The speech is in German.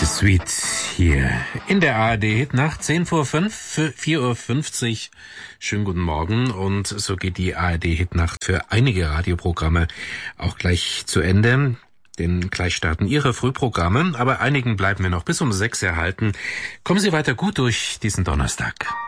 Sweet hier in der ARD Hitnacht, 10 vor 5, 4:50 Uhr. Schönen guten Morgen, und so geht die ARD Hitnacht für einige Radioprogramme auch gleich zu Ende. Denn gleich starten Ihre Frühprogramme, aber einigen bleiben wir noch bis um 6 erhalten. Kommen Sie weiter gut durch diesen Donnerstag.